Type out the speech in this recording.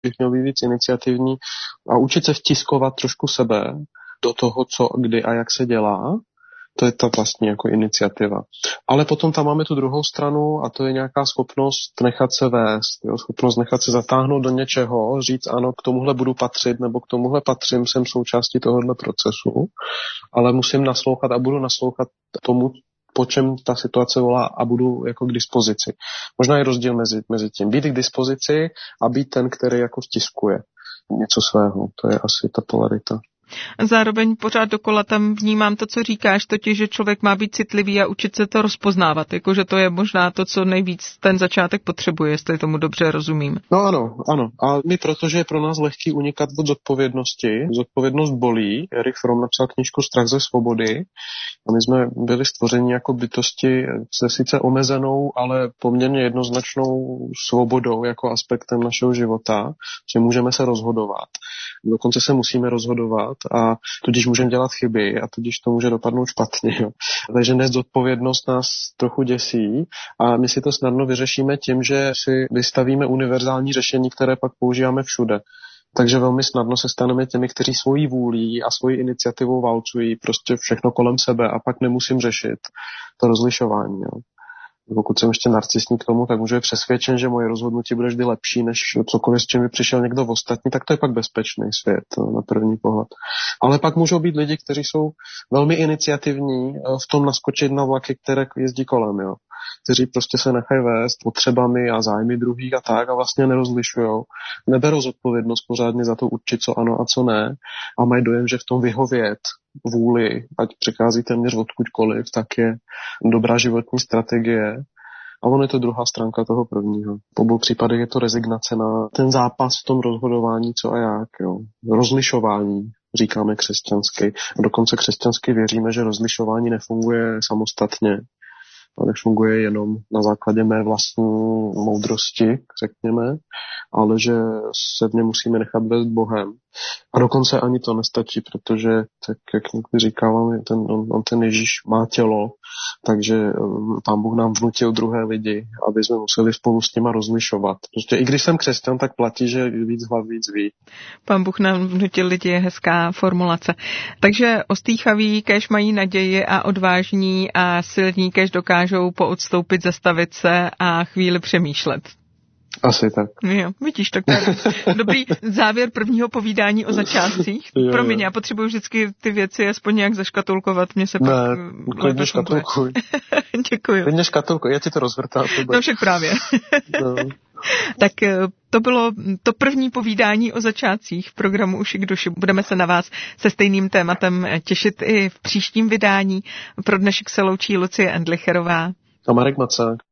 bych měl být víc iniciativní a učit se vtiskovat trošku sebe do toho, co, kdy a jak se dělá. To je ta vlastní jako iniciativa. Ale potom tam máme tu druhou stranu a to je nějaká schopnost nechat se vést, jo? Schopnost nechat se zatáhnout do něčeho, říct ano, k tomuhle budu patřit nebo k tomuhle patřím, jsem součástí tohohle procesu, ale musím naslouchat a budu naslouchat tomu, po čem ta situace volá a budu jako k dispozici. Možná je rozdíl mezi tím. Být k dispozici a být ten, který jako vtiskuje něco svého. To je asi ta polarita. Zároveň pořád dokola tam vnímám to, co říkáš, totiž, že člověk má být citlivý a učit se to rozpoznávat. Jakože to je možná to, co nejvíc ten začátek potřebuje, jestli tomu dobře rozumím. No ano. A my, protože je pro nás lehký unikat od zodpovědnosti, zodpovědnost bolí. Erich Fromm napsal knížku Strach ze svobody a my jsme byli stvořeni jako bytosti se sice omezenou, ale poměrně jednoznačnou svobodou jako aspektem našeho života, že můžeme se rozhodovat. Dokonce se musíme rozhodovat a tudíž můžeme dělat chyby a tudíž to může dopadnout špatně. Jo. Takže nezodpovědnost nás trochu děsí a my si to snadno vyřešíme tím, že si vystavíme univerzální řešení, které pak používáme všude. Takže velmi snadno se staneme těmi, kteří svojí vůlí a svojí iniciativou válcují prostě všechno kolem sebe a pak nemusím řešit to rozlišování. Jo. Pokud jsem ještě narcisní k tomu, tak můžu být přesvědčen, že moje rozhodnutí bude vždy lepší než cokoliv, s čím by přišel někdo ostatní, tak to je pak bezpečný svět na první pohled. Ale pak můžou být lidi, kteří jsou velmi iniciativní v tom naskočit na vlaky, které jezdí kolem, jo. Kteří prostě se nechají vést potřebami a zájmy druhých a tak a vlastně nerozlišujou. Neberou zodpovědnost pořádně za to určit, co ano a co ne a mají dojem, že v tom vyhovět vůli, ať přechází téměř odkudkoliv, tak je dobrá životní strategie. A ono je to druhá stránka toho prvního. V obou případech je to rezignace na ten zápas v tom rozhodování, co a jak. Jo. Rozlišování, říkáme křesťansky. A dokonce křesťansky věříme, že rozlišování nefunguje samostatně, ale funguje jenom na základě mé vlastní moudrosti, řekněme, ale že se v něm musíme nechat vést Bohem. A dokonce ani to nestačí, protože, tak jak někdy říkávám, ten Ježíš má tělo, takže Pán Bůh nám vnutil druhé lidi, aby jsme museli spolu s nima rozlišovat. Prostě i když jsem křesťan, tak platí, že víc hlav víc ví. Pán Bůh nám vnutil lidi, je hezká formulace. Takže ostýchaví, kéž mají naději a odvážní a silní, kéž dokážou poodstoupit, zastavit se a chvíli přemýšlet. Asi tak. Jo, vidíš, tak to je dobrý závěr prvního povídání o začátcích. Promiň, já potřebuji vždycky ty věci aspoň nějak zaškatulkovat. Mně se pak klidně škatulkuj. Děkuji. Klidně škatulkuj, já ti to rozvrtám. No však právě. No. Tak to bylo to první povídání o začátcích v programu Uši k duši. Budeme se na vás se stejným tématem těšit i v příštím vydání. Pro dnešek se loučí Lucie Endlicherová a Marek Macák.